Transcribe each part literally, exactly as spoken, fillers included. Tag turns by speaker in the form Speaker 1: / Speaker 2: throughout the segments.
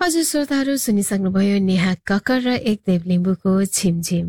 Speaker 1: हजुर श्रोताहरू सुनिसक्नुभयो नेहा कक्कर र एकदेव लिम्बुको छिमछिम।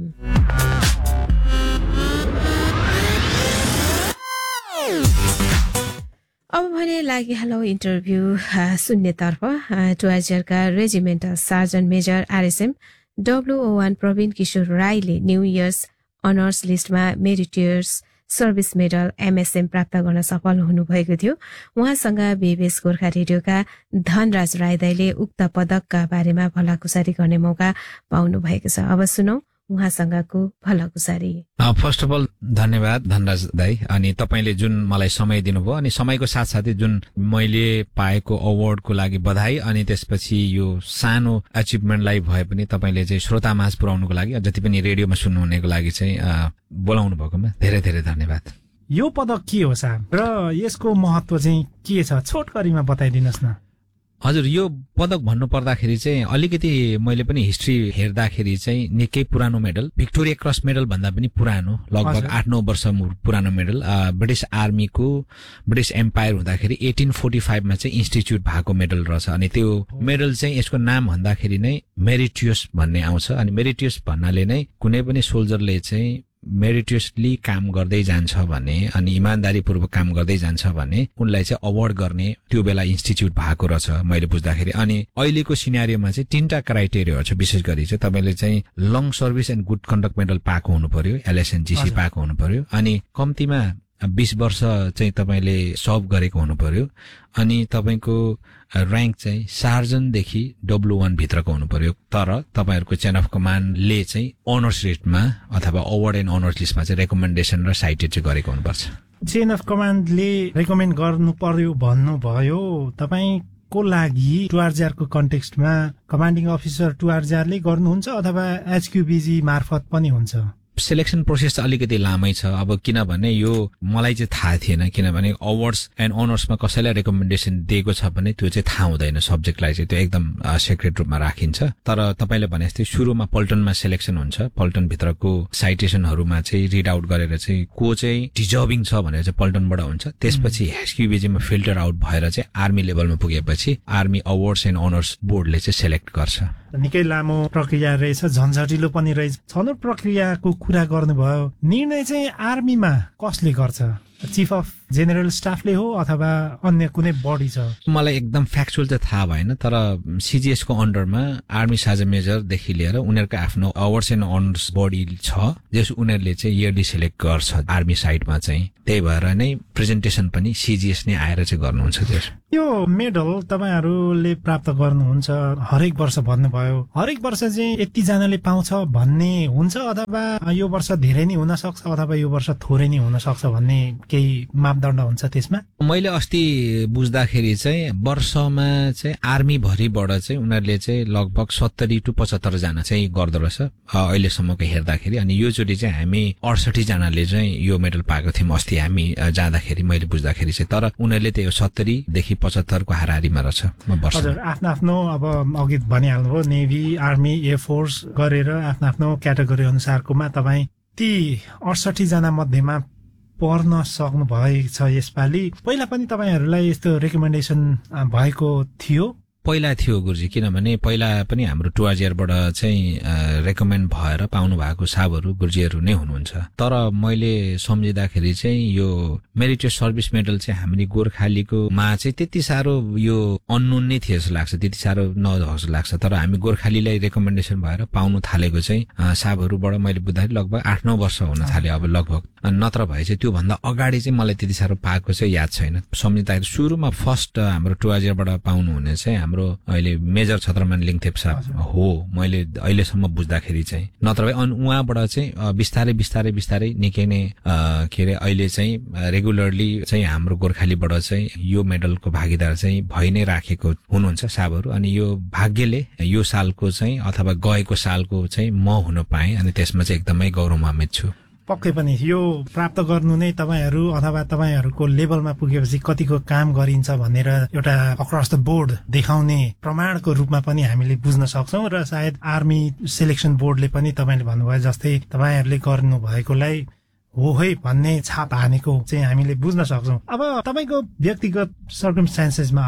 Speaker 1: अब भने लागिहालौ interview शून्यतर्फ। टुवार्जियरका regimental surgeon major RSM डब्लुओ one Praveen किशोर राईले न्यू इयर्स अनर्स लिस्टमा मेरिटियर्स सर्भिस मेडल एमएसएम प्राप्त गर्न सफल हुनुभएको थियो। उहाँसँग बीबीएस गोर्खा रेडियोका धनराज रायदाईले उक्त पदकका बारेमा भलाकुसारी गर्ने मौका पाउनु भएको छ। अब सुनौ उहाँसँगको भलाकुसारी।
Speaker 2: फर्स्ट अफ अल धन्यवाद धनराज दाई, अनि तपाईले जुन मलाई समय दिनुभयो अनि समयको साथसाथै जुन मैले पाएको अवार्डको लागि बधाई, अनि त्यसपछि यो सानो अचिभमेन्टलाई भए पनि तपाईले चाहिँ श्रोतामाझ पुर्याउनुको लागि, जति पनि रेडियोमा सुन्नुहुनेको लागि चाहिँ बोलाउनु भएकोमा धेरै धेरै धन्यवाद।
Speaker 3: यो पदक के हो साहब र यसको महत्व चाहिँ के छ, छोटकरीमा बताइदिनुहोस् न।
Speaker 2: हजुर, यो पदक भन्नु पर्दाखेरि चाहिँ अलिकति मैले पनि हिस्ट्री हेर्दाखेरि चाहिँ निकै पुरानो मेडल, भिक्टोरिया क्रस मेडल भन्दा पनि पुरानो, लगभग आठ नौ वर्ष पुरानो मेडल। ब्रिटिस आर्मीको ब्रिटिस एम्पायर हुँदाखेरि एटिन फोर्टी फाइभमा चाहिँ इन्स्टिच्युट भएको मेडल रहेछ। अनि त्यो मेडल चाहिँ यसको नाम भन्दाखेरि नै मेरिटियस भन्ने आउँछ। अनि मेरिटियस भन्नाले नै कुनै पनि सोल्जरले चाहिँ मेरिटियसली काम गर्दै जान्छ भने अनि इमानदारीपूर्वक काम गर्दै जान्छ भने उनलाई चाहिँ अवार्ड गर्ने त्यो बेला इन्स्टिच्युट भएको रहेछ मैले बुझ्दाखेरि। अनि अहिलेको सिनारियोमा चाहिँ तीनटा क्राइटेरियाहरू छ। विशेष गरी चाहिँ तपाईँले चाहिँ long service and good conduct medal पाएको हुनु पर्यो, एलएसएनजीसी पाएको हुनु पर्यो, अनि कम्तीमा बीस वर्ष चाहिँ तपाईँले सर्भ गरेको हुनु पर्यो, अनि तपाईँको र्याङ्क चाहिँ सार्जनदेखि डब्लु वान भित्रको हुनु पर्यो। तर तपाईँहरूको चेन अफ कमान्डले चाहिँ अनर्स रेटमा अथवा अवार्ड एन्ड अनर्स लिस्टमा चाहिँ रेकमेन्डेसन र साइटेड चाहिँ गरेको हुनुपर्छ।
Speaker 3: चेन अफ कमान्डले रेकमेन्ड गर्नु पर्यो भन्नुभयो, तपाईँको लागि टुवार्जियरको कन्टेक्स्टमा कमान्डिङ अफिसर टुवार्जियरले गर्नुहुन्छ अथवा एचक्यूबीजी मार्फत पनि हुन्छ?
Speaker 2: सेलेक्सन प्रोसेस चाहिँ अलिकति लामै छ। अब किनभने यो मलाई चाहिँ थाहा थिएन, किनभने अवार्ड्स एन्ड अनर्समा कसैलाई रेकमेन्डेसन दिएको छ भने त्यो चाहिँ थाहा हुँदैन, सब्जेक्टलाई चाहिँ त्यो एकदम सेक्रेट रूपमा राखिन्छ। तर तपाईँले भने जस्तै सुरुमा पल्टनमा सेलेक्सन हुन्छ, पल्टन भित्रको साइटेसनहरूमा चाहिँ रिड आउट गरेर चाहिँ को चाहिँ डिजर्भिङ छ भनेर चाहिँ पल्टनबाट हुन्छ। त्यसपछि एचक्यूबीजीमा फिल्टर आउट भएर चाहिँ आर्मी लेभलमा पुगेपछि आर्मी अवार्ड्स एन्ड अनर्स बोर्डले चाहिँ सेलेक्ट गर्छ।
Speaker 3: निकै लामो प्रक्रिया रहेछ, झन्झटिलो पनि रहेछ। छनौट प्रक्रियाको कुरा गर्नुभयो, निर्णय चाहिँ आर्मीमा कसले गर्छ? चिफ अफ जेनरल स्टाफले हो अथवा अन्य कुनै बडी छ?
Speaker 2: मलाई एकदम फ्याक्चुअल चाहिँ थाहा भएन, तर सीजीएस को अन्डरमा आर्मी सार्जन मेजरदेखि लिएर उनीहरूको आफ्नो अवार्ड्स एन्ड अनर्स बडी छ, जस उनीहरूले चाहिँ इयरली सेलेक्ट गर्छ आर्मी साइडमा चाहिँ। त्यही भएर नै प्रेजेन्टेसन पनि सीजीएस नै आएर चाहिँ गर्नुहुन्छ। त्यस
Speaker 3: यो मेडल तपाईँहरूले प्राप्त गर्नुहुन्छ हरेक वर्ष भन्नुभयो, हरेक वर्ष चाहिँ यतिजनाले पाउँछ भन्ने हुन्छ अथवा यो वर्ष धेरै नै हुन सक्छ अथवा यो वर्ष थोरै नै हुन सक्छ भन्ने केही मापदण्ड हुन्छ त्यसमा? मैले
Speaker 2: अस्ति बुझ्दाखेरि चाहिँ वर्षमा चाहिँ आर्मी भरिबाट चाहिँ उनीहरूले चाहिँ लगभग सत्तरी टु पचहत्तर जना चाहिँ गर्दो रहेछ अहिलेसम्मको हेर्दाखेरि। अनि योचोटि चाहिँ हामी अडसठी जनाले चाहिँ यो मेडल पाएको थियौँ अस्ति हामी जाँदाखेरि, मैले बुझ्दाखेरि चाहिँ। तर उनीहरूले त्यो सत्तरीदेखि पचहत्तरको हाराहारीमा रहेछ।
Speaker 3: हजुर, आफ्नो आफ्नो अब अघि भनिहाल्नुभयो नेभी, आर्मी, एयरफोर्स गरेर आफ्नो आफ्नो क्याटेगोरी अनुसारकोमा तपाईँ ती अडसठी जना मध्येमा पर्न सक्नु भएछ यसपालि। पहिला पनि तपाईँहरूलाई यस्तो रेकमेन्डेसन भएको थियो?
Speaker 2: पहिला थियो गुरुजी, किनभने पहिला पनि हाम्रो टुवार्जियरबाट चाहिँ रेकमेन्ड भएर पाउनु भएको साहबहरू गुरुजीहरू नै हुनुहुन्छ। तर मैले सम्झिँदाखेरि चाहिँ यो मेरिटियस सर्भिस मेडल चाहिँ हामीले गोर्खालीको मा चाहिँ त्यति साह्रो यो अननोन नै थियो जस्तो लाग्छ, त्यति साह्रो न जस्तो लाग्छ। तर हामी गोर्खालीलाई रेकमेन्डेसन भएर पाउनु थालेको चाहिँ साहबहरूबाट मैले बुझ्दाखेरि लगभग आठ नौ वर्ष हुन थाल्यो अब लगभग। नत्र भए चाहिँ त्योभन्दा अगाडि चाहिँ मलाई त्यति साह्रो पाएको चाहिँ याद छैन। सम्झिँदाखेरि सुरुमा फर्स्ट हाम्रो टुवार्जियरबाट पाउनु हुने चाहिँ हाम्रो अहिले मेजर छत्रमान लिङथेप साहब हो, मैले अहिलेसम्म बुझ्दाखेरि चाहिँ। नत्र भए अनि उहाँबाट चाहिँ बिस्तारै बिस्तारै बिस्तारै निकै नै के अरे अहिले चाहिँ रेगुलरली चाहिँ हाम्रो गोर्खालीबाट चाहिँ यो मेडलको भागीदार चाहिँ भइ नै राखेको हुनुहुन्छ साहबहरू। अनि यो भाग्यले यो सालको चाहिँ अथवा गएको सालको चाहिँ म हुन पाएँ, अनि त्यसमा चाहिँ एकदमै गौरवान्वित छु।
Speaker 3: पक्कै पनि यो प्राप्त गर्नु नै तपाईँहरू अथवा तपाईँहरूको लेभलमा पुगेपछि कतिको काम गरिन्छ भनेर एउटा अक्रस द बोर्ड देखाउने प्रमाणको रूपमा पनि हामीले बुझ्न सक्छौँ। र सायद आर्मी सेलेक्सन बोर्डले पनि तपाईँले भन्नुभयो जस्तै तपाईँहरूले गर्नु भएकोलाई हो है भन्ने छाप हानेको चाहिँ हामीले बुझ्न सक्छौँ। अब तपाईँको व्यक्तिगत सर्कमस्टान्सेसमा आऊ,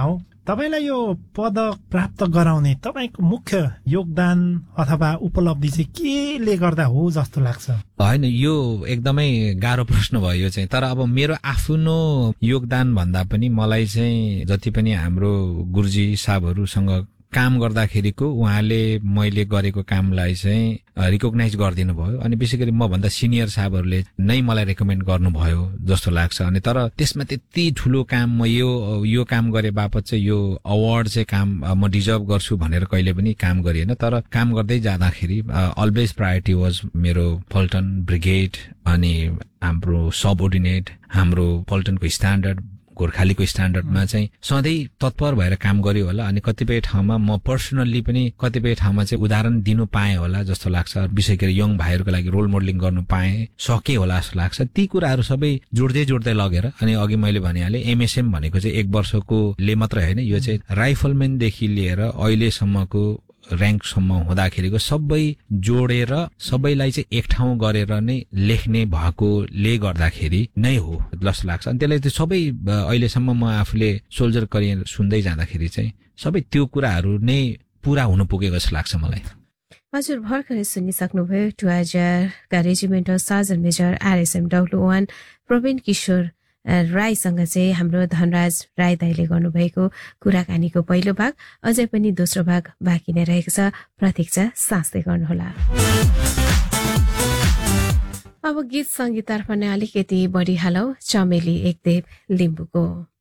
Speaker 3: तपाईलाई यो पदक प्राप्त गराउने तपाईँको मुख्य योगदान अथवा उपलब्धि चाहिँ केले गर्दा हो जस्तो लाग्छ?
Speaker 2: होइन, यो एकदमै गाह्रो प्रश्न भयो यो चाहिँ। तर अब मेरो आफ्नो योगदान भन्दा पनि मलाई चाहिँ जति पनि हाम्रो गुरुजी साहबहरूसँग काम गर्दाखेरिको उहाँले मैले गरेको कामलाई चाहिँ रिकग्नाइज गरिदिनु भयो। अनि विशेष गरी मभन्दा सिनियर साहबहरूले नै मलाई रेकमेन्ड गर्नुभयो जस्तो लाग्छ। अनि तर त्यसमा त्यति ठुलो काम म यो यो काम गरे बापत चाहिँ यो अवार्ड चाहिँ काम म डिजर्भ गर्छु भनेर कहिले पनि काम गरिएन। तर काम गर्दै जाँदाखेरि अलवेज प्रायोरिटी वाज मेरो पल्टन ब्रिगेड, अनि हाम्रो सबअर्डिनेट, हाम्रो पल्टनको स्ट्यान्डर्ड, गोर्खालीको स्ट्यान्डर्डमा चाहिँ सधैँ तत्पर भएर काम गर्यो होला। अनि कतिपय ठाउँमा म पर्सनल्ली पनि कतिपय ठाउँमा चाहिँ उदाहरण दिनु पाएँ होला जस्तो लाग्छ। विशेष गरी यङ भाइहरूको लागि रोल मोडलिङ गर्नु पाएँ, सके होला जस्तो लाग्छ। ती कुराहरू सबै जोड्दै जोड्दै लगेर अनि अघि मैले भनिहालेँ एमएसएम भनेको चाहिँ एक वर्षको ले मात्रै होइन, यो चाहिँ राइफलम्यानदेखि लिएर अहिलेसम्मको र्याङ्कसम्म हुँदाखेरिको सबै जोडेर सबैलाई चाहिँ एक ठाउँ गरेर नै लेख्ने भएकोले गर्दाखेरि नै हो जस्तो लाग्छ। अनि त्यसलाई त्यो सबै अहिलेसम्म म आफूले सोल्जर करियर सुन्दै जाँदाखेरि चाहिँ सबै त्यो कुराहरू नै पुरा हुनु पुगेको जस्तो लाग्छ मलाई।
Speaker 1: हजुर भर्खरै सुनिसक्नुभयो टुवाजारका regimental surgeon major RSM W one Praveen किशोर राईसँग चाहिँ हाम्रो धनराज राई दाईले गर्नुभएको कुराकानीको पहिलो भाग। अझै पनि दोस्रो भाग बाँकी नै रहेको छ, प्रतीक्षा साँच्दै गर्नुहोला। अब गीत सङ्गीततर्फ नै अलिकति बढी हालौ, चमेली एकदेव लिम्बूको।